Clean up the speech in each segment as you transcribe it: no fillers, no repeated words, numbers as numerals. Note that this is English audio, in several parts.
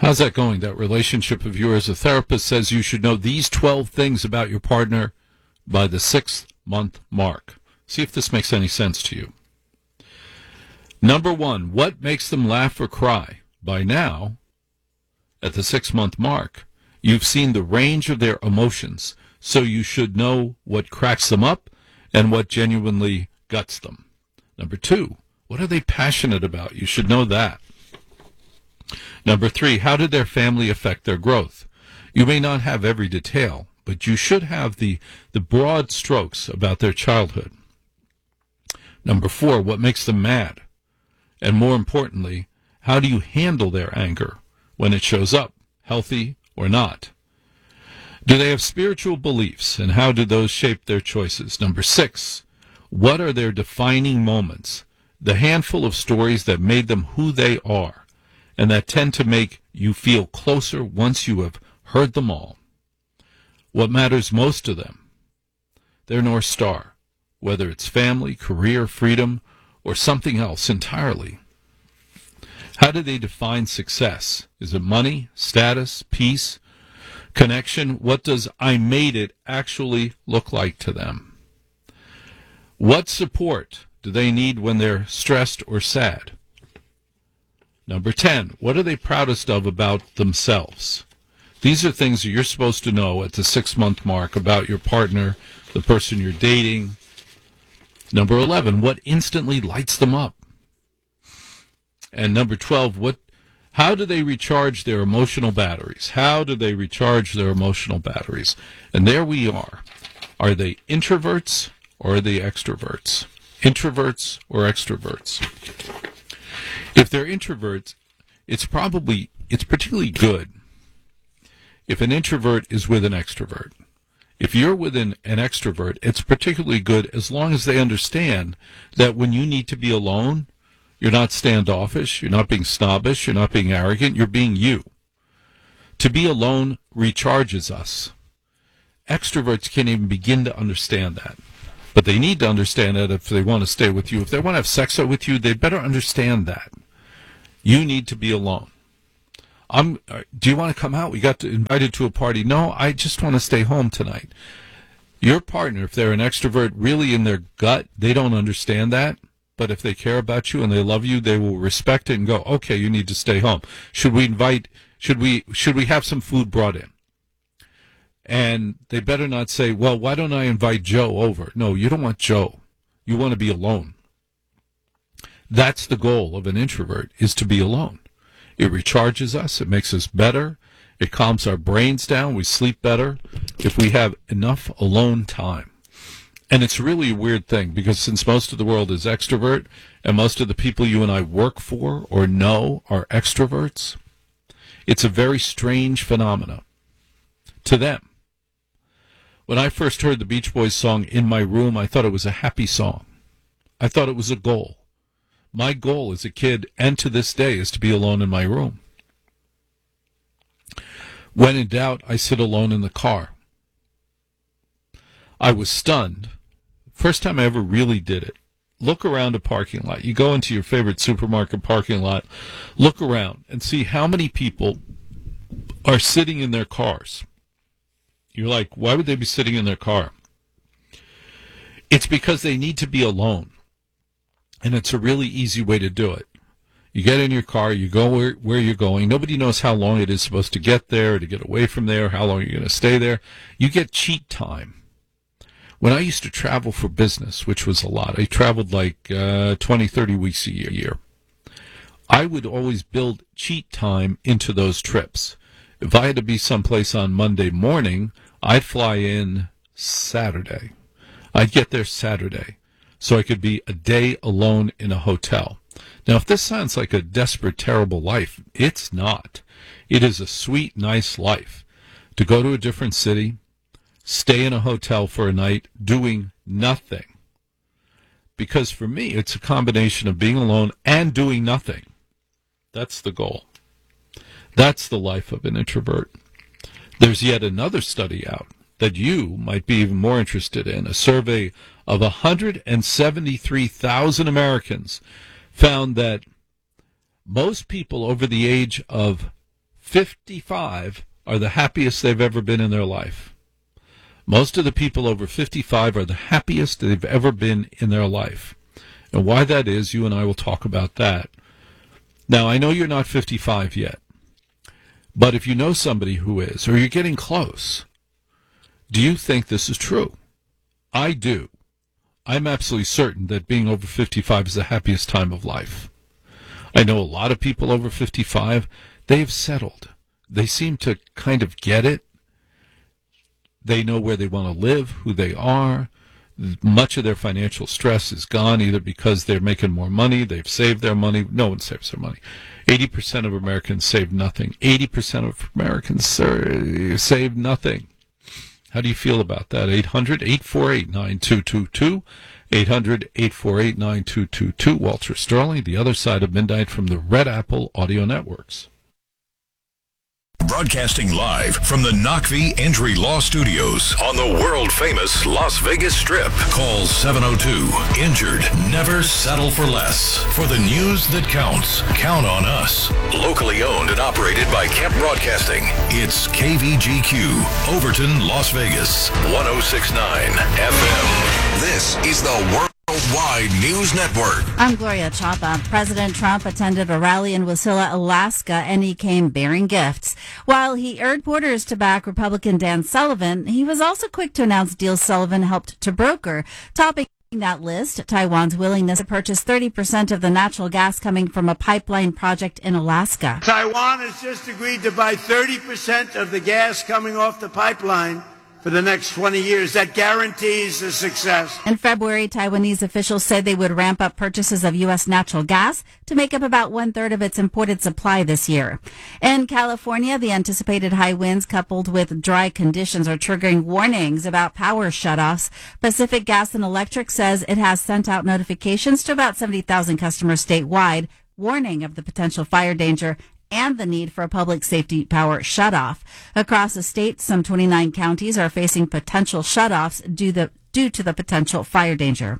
How's that going? That relationship of yours, a therapist says you should know these 12 things about your partner by the 6-month mark. See if this makes any sense to you. Number 1, what makes them laugh or cry? By now, at the 6-month mark, you've seen the range of their emotions, so you should know what cracks them up and what genuinely guts them. Number 2, what are they passionate about? You should know that. Number 3, how did their family affect their growth? You may not have every detail, but you should have the broad strokes about their childhood. Number 4, what makes them mad? And more importantly, how do you handle their anger when it shows up, healthy or not? Do they have spiritual beliefs, and how do those shape their choices? Number 6, what are their defining moments, the handful of stories that made them who they are, and that tend to make you feel closer once you have heard them all? What matters most to them? Their North Star, whether it's family, career, freedom, or something else entirely. How do they define success? Is it money, status, peace, connection? What does I made it actually look like to them? What support do they need when they're stressed or sad? Number 10, what are they proudest of about themselves? These are things that you're supposed to know at the 6-month mark about your partner, the person you're dating. Number 11, what instantly lights them up? And number 12, how do they recharge their emotional batteries? How do they recharge their emotional batteries? And there we are. Are they introverts or are they extroverts? Introverts or extroverts? If they're introverts, it's particularly good if an introvert is with an extrovert. If you're with an extrovert, it's particularly good as long as they understand that when you need to be alone, you're not standoffish, you're not being snobbish, you're not being arrogant, you're being you. To be alone recharges us. Extroverts can't even begin to understand that. But they need to understand that if they want to stay with you. If they want to have sex with you, they better understand that. You need to be alone. Do you want to come out? We got invited to a party. No, I just want to stay home tonight. Your partner, if they're an extrovert, really in their gut, they don't understand that. But if they care about you and they love you, they will respect it and go, okay, you need to stay home. Should we have some food brought in? And they better not say, well, why don't I invite Joe over? No, you don't want Joe. You want to be alone. That's the goal of an introvert, is to be alone. It recharges us. It makes us better. It calms our brains down. We sleep better if we have enough alone time. And it's really a weird thing, because since most of the world is extrovert and most of the people you and I work for or know are extroverts, it's a very strange phenomenon to them. When I first heard the Beach Boys song In My Room, I thought it was a happy song. I thought it was a goal. My goal as a kid, and to this day, is to be alone in my room. When in doubt, I sit alone in the car. I was stunned. First time I ever really did it. Look around a parking lot. You go into your favorite supermarket parking lot, look around and see how many people are sitting in their cars. You're like, why would they be sitting in their car? It's because they need to be alone. And it's a really easy way to do it. You get in your car, you go where you're going. Nobody knows how long it is supposed to get there, or to get away from there, how long you're going to stay there. You get cheat time. When I used to travel for business, which was a lot, I traveled like 20, 30 weeks a year. I would always build cheat time into those trips. If I had to be someplace on Monday morning, I'd fly in Saturday. I'd get there Saturday, so I could be a day alone in a hotel. Now, if this sounds like a desperate, terrible life, it's not. It is a sweet, nice life. To go to a different city, stay in a hotel for a night, doing nothing. Because for me, it's a combination of being alone and doing nothing. That's the goal. That's the life of an introvert. There's yet another study out that you might be even more interested in. A survey of 173,000 Americans found that most people over the age of 55 are the happiest they've ever been in their life. Most of the people over 55 are the happiest they've ever been in their life. And why that is, you and I will talk about that. Now, I know you're not 55 yet, but if you know somebody who is, or you're getting close, do you think this is true? I do. I'm absolutely certain that being over 55 is the happiest time of life. I know a lot of people over 55, they've settled. They seem to kind of get it. They know where they want to live, who they are. Much of their financial stress is gone, either because they're making more money, they've saved their money. No one saves their money. 80% of Americans save nothing. 80% of Americans save nothing. How do you feel about that? 800-848-9222. 800-848-9222. Walter Sterling, The Other Side of Midnight from the Red Apple Audio Networks. Broadcasting live from the Knockvie Entry Law Studios on the world-famous Las Vegas Strip. Call 702-INJURED. Never settle for less. For the news that counts, count on us. Locally owned and operated by Kemp Broadcasting. It's KVGQ, Overton, Las Vegas, 106.9 FM. This is the Worldwide News Network. I'm Gloria Chapa. President Trump attended a rally in Wasilla, Alaska, and he came bearing gifts. While he urged supporters to back Republican Dan Sullivan, he was also quick to announce deals Sullivan helped to broker. Topping that list, Taiwan's willingness to purchase 30% of the natural gas coming from a pipeline project in Alaska. Taiwan has just agreed to buy 30% of the gas coming off the pipeline for the next 20 years. That guarantees a success. In February, Taiwanese officials said they would ramp up purchases of U.S. natural gas to make up about one-third of its imported supply this year. In California, the anticipated high winds coupled with dry conditions are triggering warnings about power shutoffs. Pacific Gas and Electric says it has sent out notifications to about 70,000 customers statewide, warning of the potential fire danger and the need for a public safety power shutoff. Across the state, some 29 counties are facing potential shutoffs due to the potential fire danger.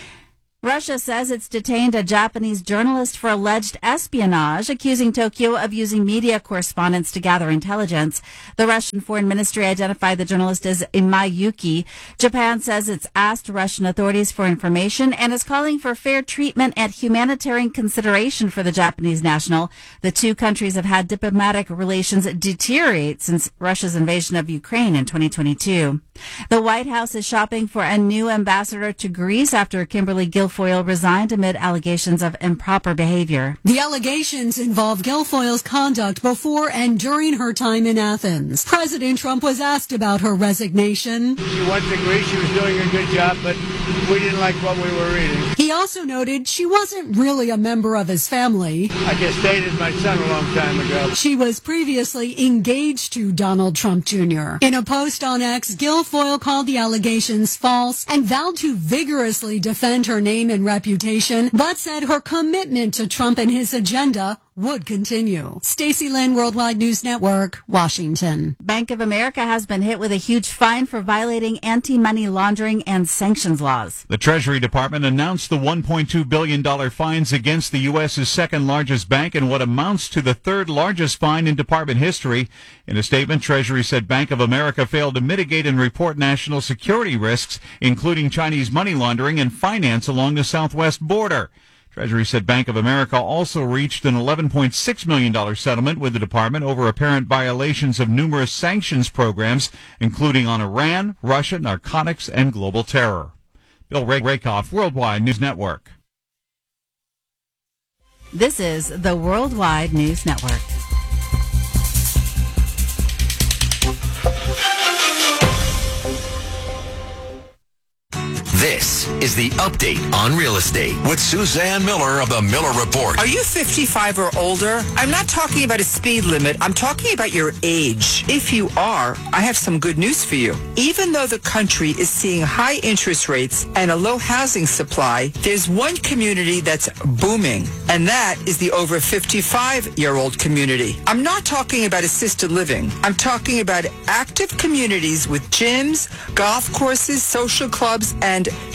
Russia says it's detained a Japanese journalist for alleged espionage, accusing Tokyo of using media correspondence to gather intelligence. The Russian Foreign Ministry identified the journalist as Imai Yuki. Japan says it's asked Russian authorities for information and is calling for fair treatment and humanitarian consideration for the Japanese national. The two countries have had diplomatic relations deteriorate since Russia's invasion of Ukraine in 2022. The White House is shopping for a new ambassador to Greece after Kimberly Guilfoyle resigned amid allegations of improper behavior. The allegations involve Guilfoyle's conduct before and during her time in Athens. President Trump was asked about her resignation. She went to Greece. She was doing a good job, but we didn't like what we were reading. He also noted she wasn't really a member of his family. I just dated my son a long time ago. She was previously engaged to Donald Trump Jr. In a post on X, Guilfoyle called the allegations false and vowed to vigorously defend her name and reputation, but said her commitment to Trump and his agenda would continue. Stacey Lynn, Worldwide News Network, Washington. Bank of America has been hit with a huge fine for violating anti-money laundering and sanctions laws. The Treasury Department announced the $1.2 billion fines against the U.S.'s second largest bank and what amounts to the third largest fine in department history. In a statement, Treasury said Bank of America failed to mitigate and report national security risks, including Chinese money laundering and finance along the southwest border. Treasury said Bank of America also reached an $11.6 million settlement with the department over apparent violations of numerous sanctions programs, including on Iran, Russia, narcotics, and global terror. Bill Rakoff, Worldwide News Network. This is the Worldwide News Network. This is the Update on Real Estate with Suzanne Miller of the Miller Report. Are you 55 or older? I'm not talking about a speed limit. I'm talking about your age. If you are, I have some good news for you. Even though the country is seeing high interest rates and a low housing supply, there's one community that's booming, and that is the over 55-year-old community. I'm not talking about assisted living. I'm talking about active communities with gyms, golf courses, social clubs, and shared communities.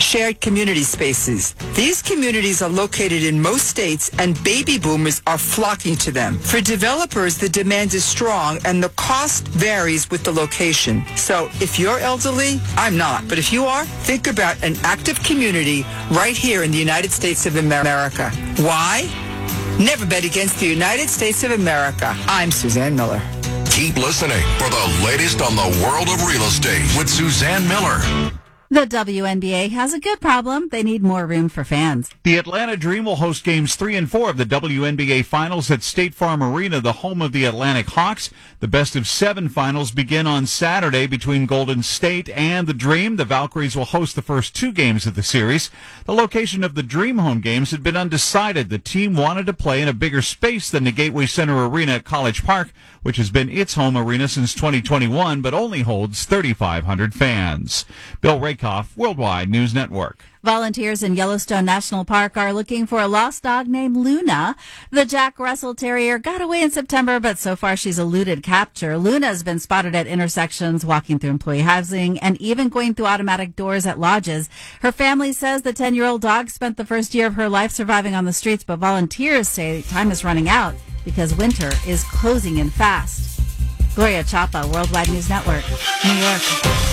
community spaces. These communities are located in most states, and baby boomers are flocking to them. For developers, the demand is strong, and the cost varies with the location. So if you're elderly, I'm not. But if you are, think about an active community right here in the United States of America. Why? Never bet against the United States of America. I'm Suzanne Miller. Keep listening for the latest on the world of real estate with Suzanne Miller. The WNBA has a good problem. They need more room for fans. The Atlanta Dream will host games 3 and 4 of the WNBA Finals at State Farm Arena, the home of the Atlantic Hawks. The best of 7 finals begin on Saturday between Golden State and the Dream. The Valkyries will host the first 2 games of the series. The location of the Dream home games had been undecided. The team wanted to play in a bigger space than the Gateway Center Arena at College Park, which has been its home arena since 2021, but only holds 3,500 fans. Bill Rakoff, Worldwide News Network. Volunteers in Yellowstone National Park are looking for a lost dog named Luna. The Jack Russell Terrier got away in September, but so far she's eluded capture. Luna has been spotted at intersections, walking through employee housing, and even going through automatic doors at lodges. Her family says the 10-year-old dog spent the first year of her life surviving on the streets, but volunteers say time is running out because winter is closing in fast. Gloria Chapa, Worldwide News Network, New York.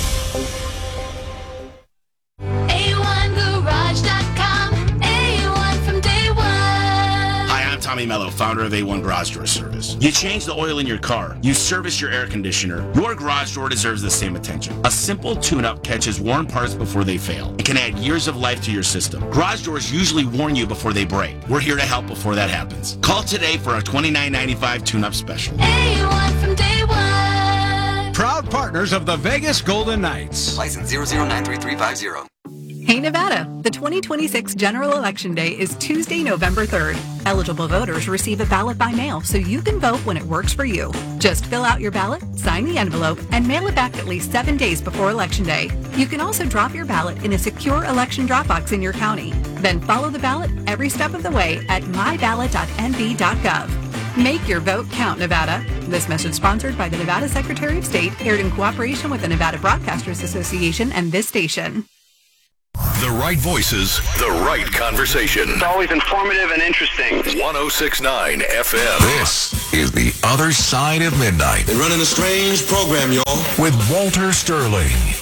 A1Garage.com, A1 from day one. Hi, I'm Tommy Mello, founder of A1 Garage Door Service. You change the oil in your car. You service your air conditioner. Your garage door deserves the same attention. A simple tune-up catches worn parts before they fail. It can add years of life to your system. Garage doors usually warn you before they break. We're here to help before that happens. Call today for our $29.95 tune-up special. A1 from day one. Proud partners of the Vegas Golden Knights. License 0093350. Hey Nevada, the 2026 general election day is Tuesday, November 3rd. Eligible voters receive a ballot by mail so you can vote when it works for you. Just fill out your ballot, sign the envelope, and mail it back at least 7 days before Election Day. You can also drop your ballot in a secure election drop box in your county. Then follow the ballot every step of the way at myballot.nv.gov. Make your vote count, Nevada. This message sponsored by the Nevada Secretary of State, aired in cooperation with the Nevada Broadcasters Association and this station. The right voices, the right conversation. It's always informative and interesting. 106.9 FM. This is The Other Side of Midnight. They're running a strange program, y'all. With Walter Sterling.